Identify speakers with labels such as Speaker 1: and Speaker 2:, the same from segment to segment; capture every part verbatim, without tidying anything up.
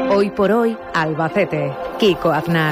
Speaker 1: Hoy por hoy, Albacete. Kiko Aznar.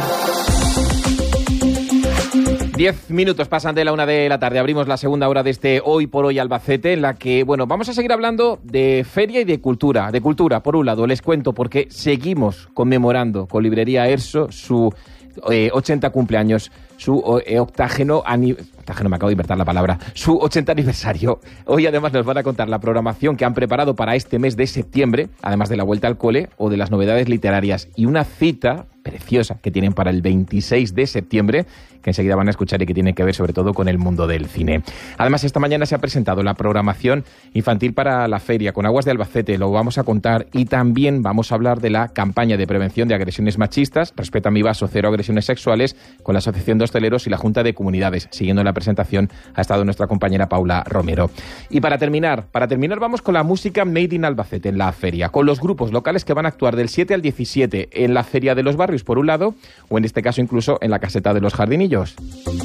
Speaker 2: Diez minutos pasan de la una de la tarde. Abrimos la segunda hora de este Hoy por Hoy Albacete, en la que, bueno, vamos a seguir hablando de feria y de cultura. De cultura, por un lado, les cuento, porque seguimos conmemorando con Librería Erso su eh, ochenta cumpleaños, su eh, octágeno aniversario. Octágeno, me acabo de inventar la palabra. Su ochenta aniversario. Hoy además nos van a contar la programación que han preparado para este mes de septiembre, además de la vuelta al cole o de las novedades literarias. Y una cita preciosa que tienen para el veintiséis de septiembre, que enseguida van a escuchar y que tiene que ver sobre todo con el mundo del cine. Además, esta mañana se ha presentado la programación infantil para la feria con Aguas de Albacete, lo vamos a contar, y también vamos a hablar de la campaña de prevención de agresiones machistas, Respeta mi vaso, cero agresiones sexuales, con la Asociación de Hosteleros y la Junta de Comunidades. Siguiendo la presentación ha estado nuestra compañera Paula Romero. Y para terminar, para terminar vamos con la música Made in Albacete en la feria, con los grupos locales que van a actuar del siete al diecisiete en la Feria de los Barrios, por un lado, o en este caso incluso en la Caseta de los Jardinillos.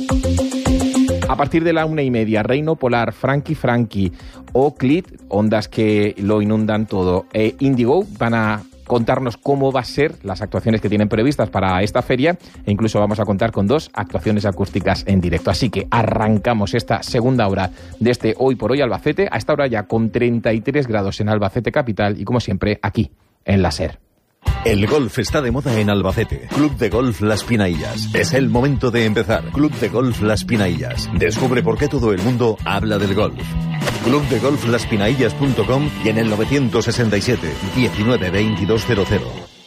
Speaker 2: A partir de la una y media, Reino Polar, Frankie Frankie o Clit, ondas que lo inundan todo, e Indigo van a contarnos cómo va a ser las actuaciones que tienen previstas para esta feria, e incluso vamos a contar con dos actuaciones acústicas en directo. Así que arrancamos esta segunda hora de este Hoy por Hoy Albacete, a esta hora ya con treinta y tres grados en Albacete capital y como siempre aquí en la SER.
Speaker 3: El golf está de moda en Albacete. Club de Golf Las Pinaillas. Es el momento de empezar. Club de Golf Las Pinaillas. Descubre por qué todo el mundo habla del golf. club de golf las pinaillas punto com y en el novecientos sesenta y siete, diecinueve, veintidós cero cero.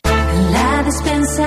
Speaker 4: La despensa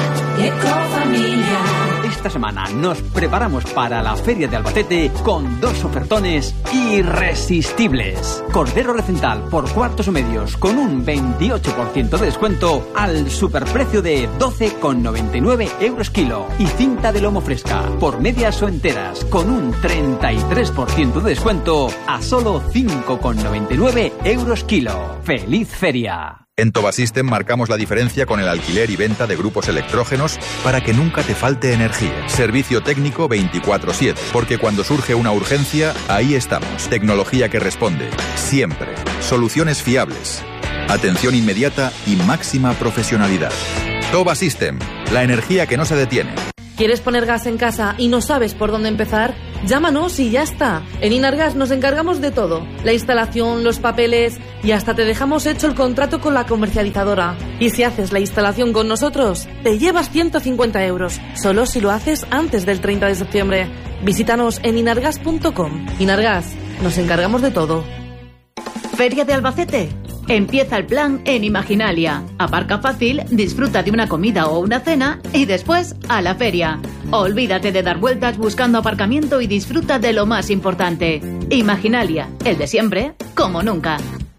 Speaker 4: Ecofamilia.
Speaker 5: Esta semana nos preparamos para la Feria de Albacete con dos ofertones irresistibles. Cordero recental por cuartos o medios con un veintiocho por ciento de descuento al superprecio de doce con noventa y nueve euros kilo. Y cinta de lomo fresca por medias o enteras con un treinta y tres por ciento de descuento a solo cinco con noventa y nueve euros kilo. ¡Feliz feria!
Speaker 6: En Tobasystem marcamos la diferencia con el alquiler y venta de grupos electrógenos para que nunca te falte energía. Servicio técnico veinticuatro siete, porque cuando surge una urgencia, ahí estamos. Tecnología que responde, siempre. Soluciones fiables, atención inmediata y máxima profesionalidad. Tobasystem, la energía que no se detiene.
Speaker 7: ¿Quieres poner gas en casa y no sabes por dónde empezar? Llámanos y ya está. En Inargas nos encargamos de todo. La instalación, los papeles y hasta te dejamos hecho el contrato con la comercializadora. Y si haces la instalación con nosotros, te llevas ciento cincuenta euros. Solo si lo haces antes del treinta de septiembre. Visítanos en inargas punto com. Inargas, nos encargamos de todo.
Speaker 8: Feria de Albacete. Empieza el plan en Imaginalia. Aparca fácil, disfruta de una comida o una cena y después a la feria. Olvídate de dar vueltas buscando aparcamiento y disfruta de lo más importante. Imaginalia, el de siempre, como nunca.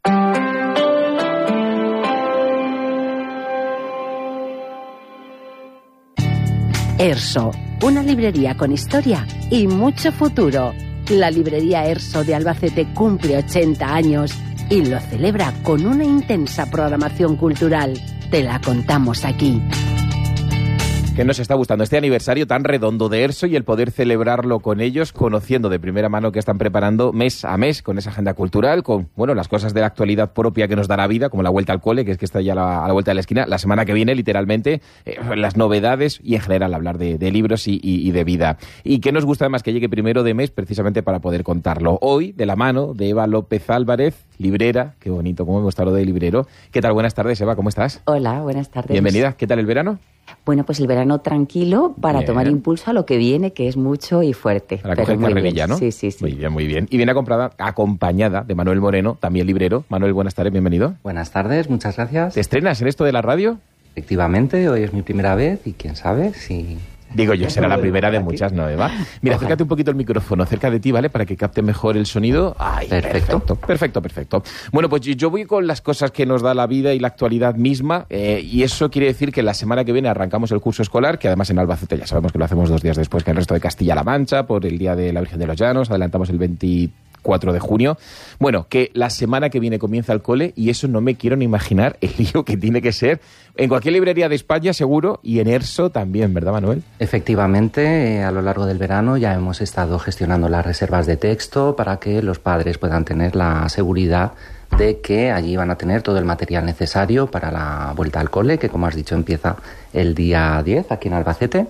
Speaker 9: Erso, una librería con historia y mucho futuro. La librería Erso de Albacete cumple ochenta años y lo celebra con una intensa programación cultural. Te la contamos aquí.
Speaker 2: Que nos está gustando este aniversario tan redondo de Erso y el poder celebrarlo con ellos, conociendo de primera mano que están preparando mes a mes con esa agenda cultural, con bueno las cosas de la actualidad propia que nos da la vida, como la vuelta al cole, que es que está ya a la, a la vuelta de la esquina, la semana que viene, literalmente, eh, las novedades y en general hablar de, de libros y, y, y de vida. Y que nos gusta además que llegue primero de mes precisamente para poder contarlo. Hoy, de la mano de Eva López Álvarez, librera, qué bonito, cómo me gusta lo de librero. ¿Qué tal? Buenas tardes, Eva, ¿cómo estás?
Speaker 10: Hola, buenas tardes.
Speaker 2: Bienvenida, ¿qué tal el verano?
Speaker 10: Bueno, pues el verano tranquilo para bien. Tomar impulso a lo que viene, que es mucho y fuerte.
Speaker 2: Para coger carrerilla, ¿no?
Speaker 10: Sí, sí, sí.
Speaker 2: Muy bien, muy bien. Y viene comprada, acompañada de Manuel Moreno, también librero. Manuel, buenas tardes, bienvenido.
Speaker 11: Buenas tardes, muchas gracias.
Speaker 2: ¿Te estrenas en esto de la radio?
Speaker 11: Efectivamente, hoy es mi primera vez y quién sabe si...
Speaker 2: Digo yo, será la primera de muchas, ¿no, Eva? Mira, acércate un poquito el micrófono cerca de ti, ¿vale? Para que capte mejor el sonido. Ay, perfecto. Perfecto, perfecto, perfecto. Bueno, pues yo voy con las cosas que nos da la vida y la actualidad misma, eh, y eso quiere decir que la semana que viene arrancamos el curso escolar, que además en Albacete ya sabemos que lo hacemos dos días después que el resto de Castilla-La Mancha, por el Día de la Virgen de los Llanos, adelantamos el veinticuatro cuatro de junio. Bueno, que la semana que viene comienza el cole y eso no me quiero ni imaginar el lío que tiene que ser en cualquier librería de España seguro y en ERSO también, ¿verdad, Manuel?
Speaker 11: Efectivamente, a lo largo del verano ya hemos estado gestionando las reservas de texto para que los padres puedan tener la seguridad de que allí van a tener todo el material necesario para la vuelta al cole, que como has dicho empieza el día diez aquí en Albacete.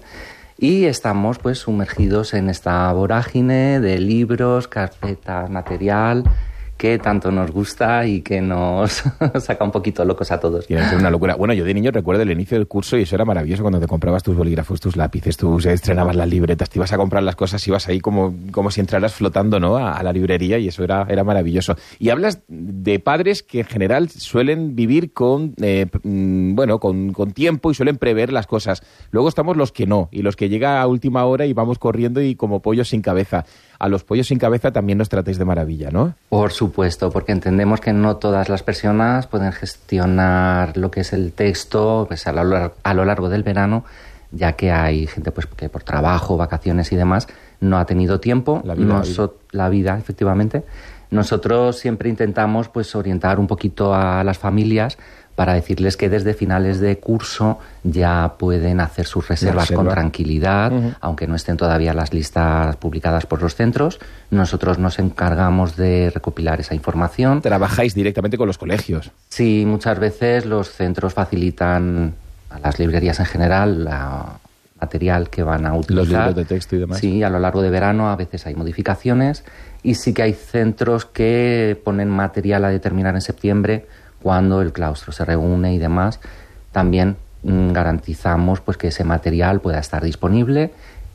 Speaker 11: Y estamos pues sumergidos en esta vorágine de libros, carpetas, material que tanto nos gusta y que nos saca un poquito locos a todos.
Speaker 2: Es una locura. Bueno, yo de niño recuerdo el inicio del curso y eso era maravilloso cuando te comprabas tus bolígrafos, tus lápices, tú estrenabas las libretas, te ibas a comprar las cosas, ibas ahí como, como si entraras flotando, ¿no?, a, a la librería y eso era, era maravilloso. Y hablas de padres que en general suelen vivir con, eh, bueno, con, con tiempo y suelen prever las cosas. Luego estamos los que no y los que llega a última hora y vamos corriendo y como pollos sin cabeza. A los pollos sin cabeza también nos tratáis de maravilla, ¿no?
Speaker 11: Por supuesto, porque entendemos que no todas las personas pueden gestionar lo que es el texto pues, a, lo, a lo largo del verano, ya que hay gente pues que por trabajo, vacaciones y demás no ha tenido tiempo.
Speaker 2: La vida,
Speaker 11: Noso- la vida. La vida, efectivamente. Nosotros siempre intentamos pues orientar un poquito a las familias para decirles que desde finales de curso ya pueden hacer sus reservas
Speaker 2: Reserva.
Speaker 11: con tranquilidad,
Speaker 2: Uh-huh.
Speaker 11: aunque no estén todavía las listas publicadas por los centros. Nosotros nos encargamos de recopilar esa información.
Speaker 2: Trabajáis directamente con los colegios.
Speaker 11: Sí, muchas veces los centros facilitan a las librerías en general la material que van a utilizar.
Speaker 2: Los libros de texto y demás.
Speaker 11: Sí, a lo largo de verano a veces hay modificaciones y sí que hay centros que ponen material a determinar en septiembre cuando el claustro se reúne y demás. También mm, garantizamos pues que ese material pueda estar disponible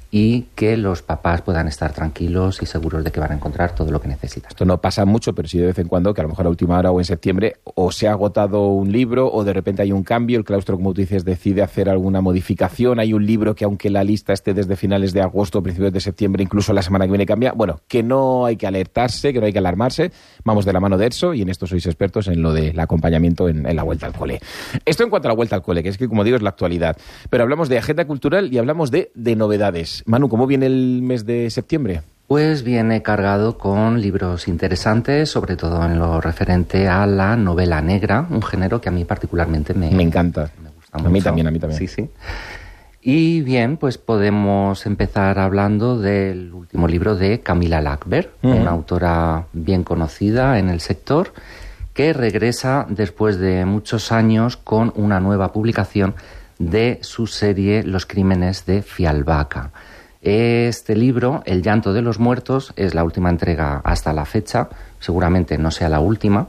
Speaker 11: y que los papás puedan estar tranquilos y seguros de que van a encontrar todo lo que necesitan.
Speaker 2: Esto no pasa mucho, pero sí de vez en cuando, que a lo mejor a última hora o en septiembre o se ha agotado un libro o de repente hay un cambio, el claustro, como tú dices, decide hacer alguna modificación, hay un libro que aunque la lista esté desde finales de agosto o principios de septiembre, incluso la semana que viene cambia, bueno, que no hay que alertarse, que no hay que alarmarse, vamos de la mano de ERSO y en esto sois expertos en lo del acompañamiento en, en la vuelta al cole. Esto en cuanto a la vuelta al cole, que es que como digo es la actualidad, pero hablamos de agenda cultural y hablamos de, de novedades. Manu, ¿cómo viene el mes de septiembre?
Speaker 11: Pues viene cargado con libros interesantes, sobre todo en lo referente a la novela negra, un género que a mí particularmente me,
Speaker 2: me encanta.
Speaker 11: Me gusta
Speaker 2: a
Speaker 11: mucho.
Speaker 2: mí también, a mí también.
Speaker 11: Sí, sí. Y bien, pues podemos empezar hablando del último libro de Camila Lackberg, uh-huh. una autora bien conocida en el sector, que regresa después de muchos años con una nueva publicación de su serie Los crímenes de Fialbaca. Este libro, El llanto de los muertos, es la última entrega hasta la fecha, seguramente no sea la última,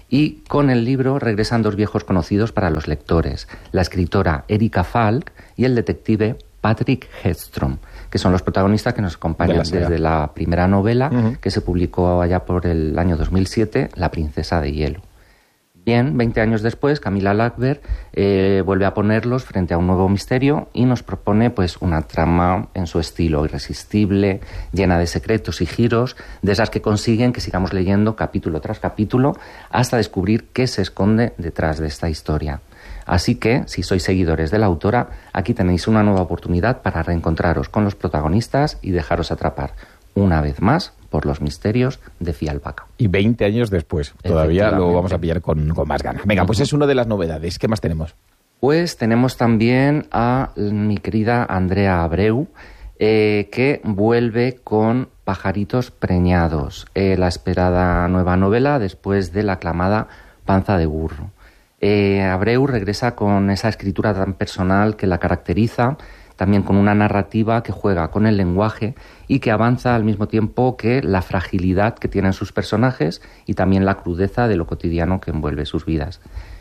Speaker 11: y con el libro regresan dos viejos conocidos para los lectores, la escritora Erika Falk y el detective Patrick Hedstrom, que son los protagonistas que nos acompañan de la desde la primera novela, uh-huh. que se publicó allá por el año dos mil siete, La princesa de hielo. Bien, veinte años después, Camila Lackberg eh, vuelve a ponerlos frente a un nuevo misterio y nos propone pues una trama en su estilo irresistible, llena de secretos y giros, de esas que consiguen que sigamos leyendo capítulo tras capítulo hasta descubrir qué se esconde detrás de esta historia. Así que, si sois seguidores de la autora, aquí tenéis una nueva oportunidad para reencontraros con los protagonistas y dejaros atrapar una vez más por los misterios de Fialbaca.
Speaker 2: Y veinte años después, todavía lo vamos a pillar con, con más ganas. Venga, pues es una de las novedades. ¿Qué más tenemos?
Speaker 11: Pues tenemos también a mi querida Andrea Abreu, eh, que vuelve con Pajaritos preñados, eh, la esperada nueva novela después de la aclamada Panza de burro. Eh, Abreu regresa con esa escritura tan personal que la caracteriza, también con una narrativa que juega con el lenguaje y que avanza al mismo tiempo que la fragilidad que tienen sus personajes y también la crudeza de lo cotidiano que envuelve sus vidas.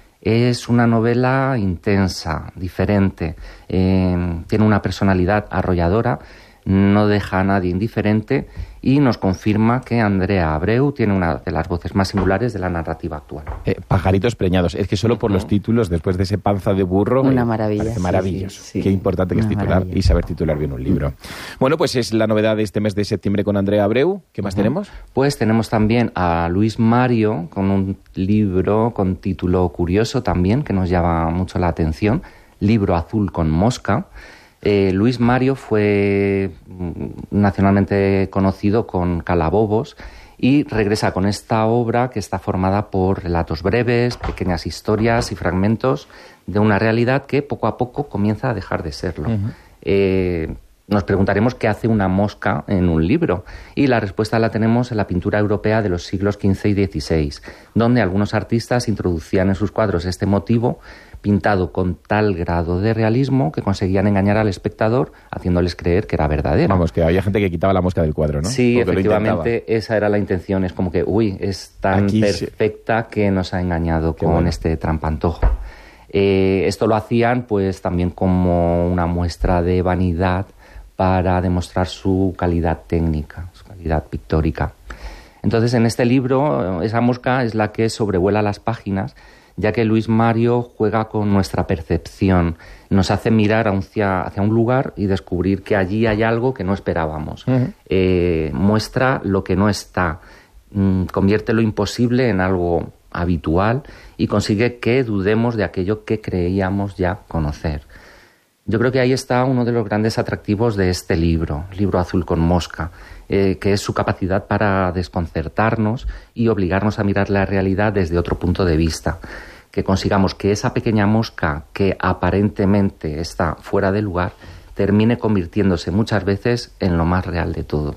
Speaker 11: Es una novela intensa, diferente, eh, tiene una personalidad arrolladora, no deja a nadie indiferente y nos confirma que Andrea Abreu tiene una de las voces más singulares de la narrativa actual.
Speaker 2: Eh, Pajaritos preñados. Es que solo por los títulos, después de ese Panza de burro...
Speaker 10: Una
Speaker 2: eh,
Speaker 10: maravilla.
Speaker 2: Sí, maravilloso.
Speaker 10: Sí, sí.
Speaker 2: Qué importante que
Speaker 10: Una
Speaker 2: es titular
Speaker 10: maravilla.
Speaker 2: y saber titular bien un libro. Bueno, pues es la novedad de este mes de septiembre con Andrea Abreu. ¿Qué más uh-huh. tenemos?
Speaker 11: Pues tenemos también a Luis Mario con un libro con título curioso también, que nos llama mucho la atención, Libro azul con mosca. Eh, Luis Mario fue nacionalmente conocido con Calabobos y regresa con esta obra que está formada por relatos breves, pequeñas historias y fragmentos de una realidad que poco a poco comienza a dejar de serlo. Uh-huh. Eh, nos preguntaremos qué hace una mosca en un libro, y la respuesta la tenemos en la pintura europea de los siglos quince y dieciséis, donde algunos artistas introducían en sus cuadros este motivo pintado con tal grado de realismo que conseguían engañar al espectador haciéndoles creer que era verdadero.
Speaker 2: Vamos, que había gente que quitaba la mosca del cuadro, ¿no?
Speaker 11: Sí, porque efectivamente esa era la intención. Es como que, uy, es tan Aquí perfecta sí. que nos ha engañado Qué con bueno. este trampantojo. Eh, esto lo hacían pues también como una muestra de vanidad para demostrar su calidad técnica, su calidad pictórica. Entonces, en este libro, esa mosca es la que sobrevuela las páginas, ya que Luis Mario juega con nuestra percepción, nos hace mirar hacia, hacia un lugar y descubrir que allí hay algo que no esperábamos. Uh-huh. Eh, muestra lo que no está, mm, convierte lo imposible en algo habitual y consigue que dudemos de aquello que creíamos ya conocer. Yo creo que ahí está uno de los grandes atractivos de este libro, Libro Azul con Mosca, eh, que es su capacidad para desconcertarnos y obligarnos a mirar la realidad desde otro punto de vista. Que consigamos que esa pequeña mosca que aparentemente está fuera de lugar termine convirtiéndose muchas veces en lo más real de todo.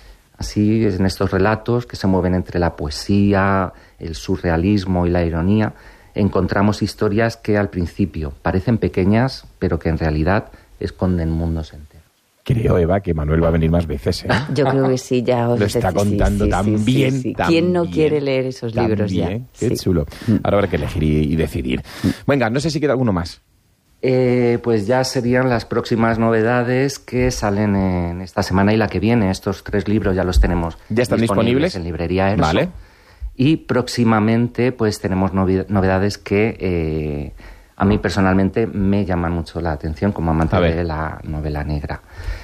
Speaker 11: Así es en estos relatos que se mueven entre la poesía, el surrealismo y la ironía, encontramos historias que al principio parecen pequeñas, pero que en realidad esconden mundos enteros.
Speaker 2: Creo, Eva, que Manuel va a venir más veces, ¿eh?
Speaker 10: Yo creo que sí, ya os
Speaker 2: lo está contando
Speaker 10: sí, sí,
Speaker 2: tan
Speaker 10: sí,
Speaker 2: bien.
Speaker 10: Sí, sí.
Speaker 2: Tan
Speaker 10: ¿Quién no
Speaker 2: bien,
Speaker 10: quiere leer esos libros
Speaker 2: bien,
Speaker 10: ya?
Speaker 2: Qué
Speaker 10: sí.
Speaker 2: chulo. Ahora habrá que elegir y, y decidir. Venga, no sé si queda alguno más.
Speaker 11: Eh, pues ya serían las próximas novedades que salen en esta semana y la que viene. Estos tres libros ya los tenemos
Speaker 2: ¿Ya están disponibles?
Speaker 11: disponibles en librería Erso.
Speaker 2: Vale.
Speaker 11: Y próximamente pues tenemos novedades que eh, a mí personalmente me llaman mucho la atención como amante de la novela negra.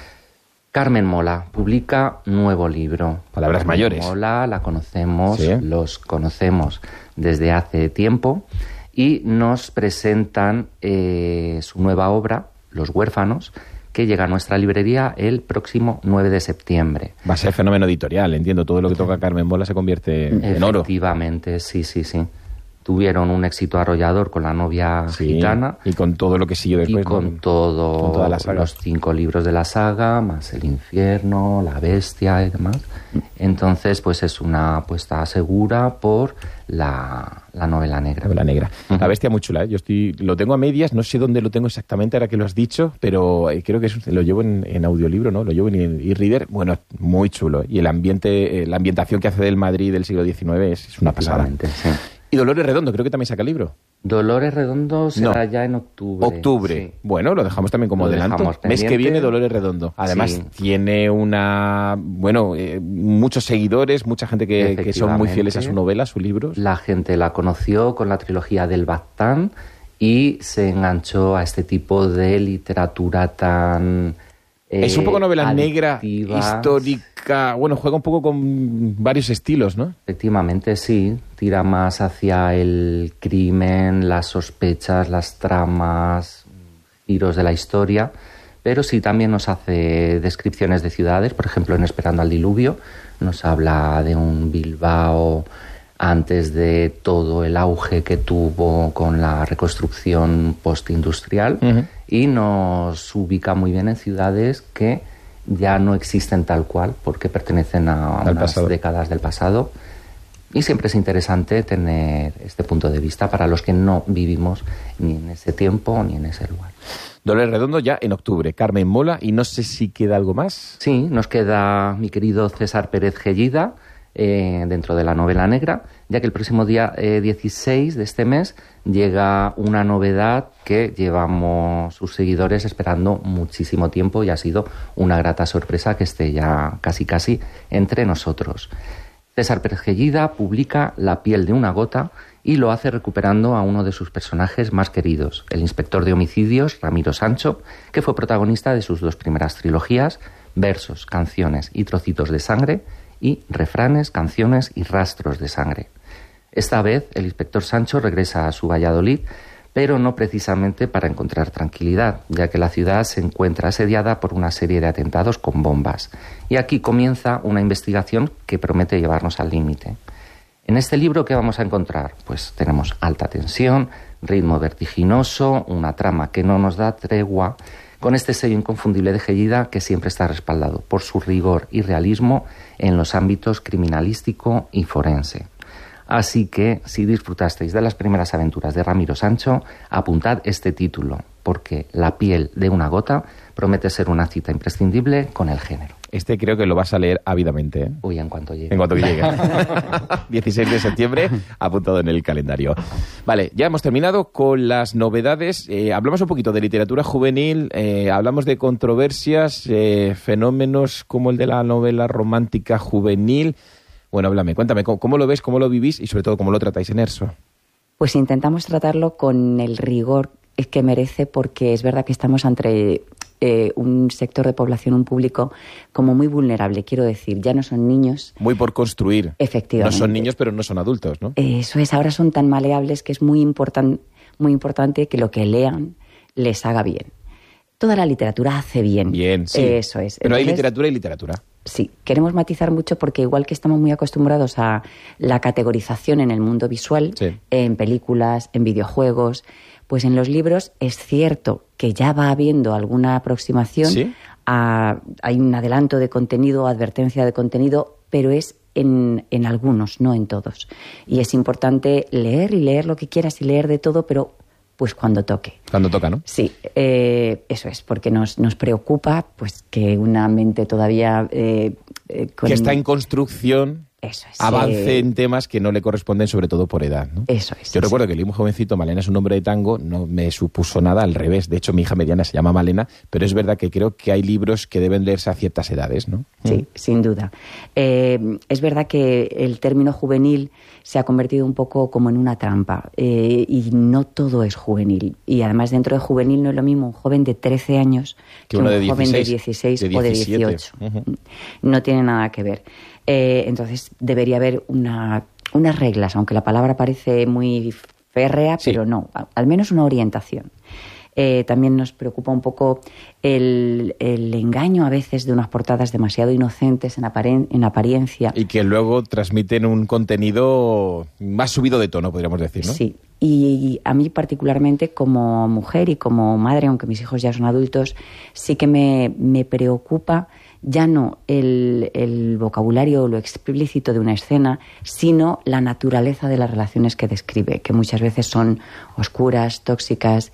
Speaker 11: Carmen Mola publica nuevo libro.
Speaker 2: Palabras
Speaker 11: Carmen
Speaker 2: mayores.
Speaker 11: Mola la conocemos,
Speaker 2: ¿Sí?
Speaker 11: los conocemos desde hace tiempo y nos presentan eh, su nueva obra, Los huérfanos, que llega a nuestra librería el próximo nueve de septiembre.
Speaker 2: Va a ser fenómeno editorial, entiendo. Todo lo que toca Carmen Mola se convierte en oro.
Speaker 11: Efectivamente, sí, sí, sí. Tuvieron un éxito arrollador con La novia
Speaker 2: sí,
Speaker 11: gitana.
Speaker 2: Y con todo lo que siguió después.
Speaker 11: Y con,
Speaker 2: ¿no?
Speaker 11: todo
Speaker 2: con toda la saga.
Speaker 11: Los cinco libros de la saga, más El infierno, La bestia y demás. Entonces, pues es una apuesta segura por la, la novela negra.
Speaker 2: Novela negra. Uh-huh. La bestia muy chula, ¿eh? Yo estoy, lo tengo a medias, no sé dónde lo tengo exactamente ahora que lo has dicho, pero eh, creo que es, lo llevo en, en audiolibro, ¿no? Lo llevo en e-reader. Bueno, muy chulo. ¿eh? Y el ambiente, eh, la ambientación que hace del Madrid del siglo diecinueve es, es una pasada.
Speaker 11: Sí.
Speaker 2: Y Dolores Redondo, creo que también saca el libro.
Speaker 11: Dolores Redondo será no. ya en octubre.
Speaker 2: Octubre. Sí. Bueno, lo dejamos también como lo adelanto. Mes que viene Dolores Redondo. Además, sí. tiene una... Bueno, eh, muchos seguidores, mucha gente que, que son muy fieles a su novela, a sus libros.
Speaker 11: La gente la conoció con la trilogía del Baztán y se enganchó a este tipo de literatura tan... Eh,
Speaker 2: es un poco novela
Speaker 11: adictiva.
Speaker 2: negra, histórica, bueno, juega un poco con varios estilos, ¿no?
Speaker 11: Efectivamente, sí, tira más hacia el crimen, las sospechas, las tramas, giros de la historia, pero sí también nos hace descripciones de ciudades, por ejemplo, en Esperando al diluvio, nos habla de un Bilbao antes de todo el auge que tuvo con la reconstrucción postindustrial. Uh-huh. Y nos ubica muy bien en ciudades que ya no existen tal cual porque pertenecen a
Speaker 2: Al
Speaker 11: unas
Speaker 2: pasado.
Speaker 11: décadas del pasado. Y siempre es interesante tener este punto de vista para los que no vivimos ni en ese tiempo ni en ese lugar.
Speaker 2: Dolores Redondo ya en octubre, Carmen Mola, y no sé si queda algo más.
Speaker 11: Sí, nos queda mi querido César Pérez Gellida, Eh, dentro de la novela negra, ya que el próximo día eh, dieciséis de este mes llega una novedad que llevamos sus seguidores esperando muchísimo tiempo y ha sido una grata sorpresa que esté ya casi casi entre nosotros. César Pérez Gellida publica La piel de una gota y lo hace recuperando a uno de sus personajes más queridos, el inspector de homicidios Ramiro Sancho, que fue protagonista de sus dos primeras trilogías, Versos, canciones y trocitos de sangre, y Refranes, canciones y rastros de sangre. Esta vez el inspector Sancho regresa a su Valladolid pero no precisamente para encontrar tranquilidad, ya que la ciudad se encuentra asediada por una serie de atentados con bombas. Y aquí comienza una investigación que promete llevarnos al límite. En este libro, ¿qué vamos a encontrar? Pues tenemos alta tensión, ritmo vertiginoso, una trama que no nos da tregua, con este sello inconfundible de Gellida que siempre está respaldado por su rigor y realismo en los ámbitos criminalístico y forense. Así que, si disfrutasteis de las primeras aventuras de Ramiro Sancho, apuntad este título, porque La piel de una gota promete ser una cita imprescindible con el género.
Speaker 2: Este creo que lo vas a leer ávidamente, ¿eh?
Speaker 11: Uy, en cuanto llegue.
Speaker 2: En cuanto llegue. dieciséis de septiembre, apuntado en el calendario. Vale, ya hemos terminado con las novedades. Eh, hablamos un poquito de literatura juvenil, eh, hablamos de controversias, eh, fenómenos como el de la novela romántica juvenil. Bueno, háblame, cuéntame, ¿cómo, ¿cómo lo ves, cómo lo vivís y sobre todo cómo lo tratáis en ERSO?
Speaker 10: Pues intentamos tratarlo con el rigor que merece, porque es verdad que estamos entre eh, un sector de población, un público como muy vulnerable, quiero decir, ya no son niños.
Speaker 2: Muy por construir.
Speaker 10: Efectivamente.
Speaker 2: No son niños, pero no son adultos, ¿no?
Speaker 10: Eso es, ahora son tan maleables que es muy, importan, muy importante que lo que lean les haga bien. Toda la literatura hace bien.
Speaker 2: Bien, sí.
Speaker 10: Eso es.
Speaker 2: Pero
Speaker 10: Entonces,
Speaker 2: hay literatura y literatura.
Speaker 10: Sí, queremos matizar mucho porque igual que estamos muy acostumbrados a la categorización en el mundo visual,
Speaker 2: sí,
Speaker 10: en películas, en videojuegos, pues en los libros es cierto que ya va habiendo alguna aproximación,
Speaker 2: ¿sí?
Speaker 10: a, hay un adelanto de contenido, advertencia de contenido, pero es en, en algunos, no en todos. Y es importante leer y leer lo que quieras y leer de todo, pero pues cuando toque.
Speaker 2: Cuando toca, ¿no?
Speaker 10: Sí, eh, eso es, porque nos, nos preocupa pues que una mente todavía... Eh, eh, con...
Speaker 2: Que está en construcción...
Speaker 10: Eso es,
Speaker 2: avance
Speaker 10: eh...
Speaker 2: en temas que no le corresponden, sobre todo por edad, ¿no?
Speaker 10: Eso es.
Speaker 2: Yo
Speaker 10: eso
Speaker 2: recuerdo
Speaker 10: es.
Speaker 2: que leí un jovencito, Malena es un nombre de tango, no me supuso nada, al revés. De hecho, mi hija mediana se llama Malena, pero es verdad que creo que hay libros que deben leerse a ciertas edades, ¿no?
Speaker 10: Sí, mm. sin duda. Eh, es verdad que el término juvenil se ha convertido un poco como en una trampa, eh, y no todo es juvenil. Y además dentro de juvenil no es lo mismo un joven de trece años que, que un de joven de dieciséis
Speaker 2: de
Speaker 10: o de dieciocho. Uh-huh. No tiene nada que ver. Eh, entonces debería haber una, unas reglas, aunque la palabra parece muy férrea, sí, pero no, al menos una orientación. Eh, también nos preocupa un poco el, el engaño a veces de unas portadas demasiado inocentes en, aparen- en apariencia.
Speaker 2: Y que luego transmiten un contenido más subido de tono, podríamos decir, ¿no?
Speaker 10: Sí, y a mí particularmente como mujer y como madre, aunque mis hijos ya son adultos, sí que me, me preocupa ya no el, el vocabulario o lo explícito de una escena, sino la naturaleza de las relaciones que describe, que muchas veces son oscuras, tóxicas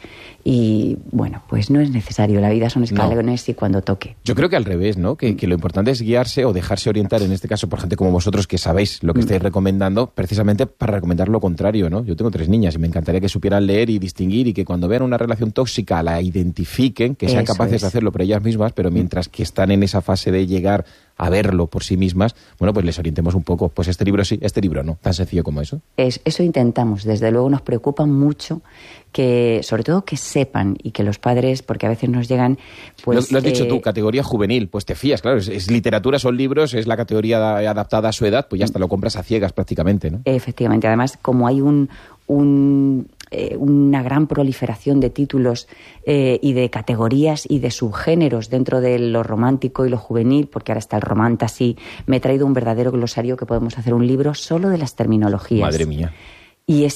Speaker 10: y, bueno, pues no es necesario. La vida son escalones no. y cuando toque.
Speaker 2: Yo creo que al revés, ¿no? Que, que lo importante es guiarse o dejarse orientar, en este caso, por gente como vosotros que sabéis lo que estáis recomendando, precisamente para recomendar lo contrario, ¿no? Yo tengo tres niñas y me encantaría que supieran leer y distinguir y que cuando vean una relación tóxica la identifiquen, que sean
Speaker 10: Eso
Speaker 2: capaces
Speaker 10: es.
Speaker 2: de hacerlo por ellas mismas, pero mientras que están en esa fase de llegar a verlo por sí mismas, bueno, pues les orientemos un poco. Pues este libro sí, este libro no. Tan sencillo como eso.
Speaker 10: Es, eso intentamos. Desde luego nos preocupa mucho que, sobre todo, que sepan y que los padres, porque a veces nos llegan, pues...
Speaker 2: Lo, lo has dicho
Speaker 10: eh,
Speaker 2: tú, categoría juvenil, pues te fías, claro, es, es literatura, son libros, es la categoría adaptada a su edad, pues ya hasta lo compras a ciegas prácticamente, ¿no?
Speaker 10: Efectivamente. Además, como hay un... un Eh, una gran proliferación de títulos eh, y de categorías y de subgéneros dentro de lo romántico y lo juvenil, porque ahora está el romantasy. Me he traído un verdadero glosario que podemos hacer un libro solo de las terminologías.
Speaker 2: Madre mía.
Speaker 10: Y es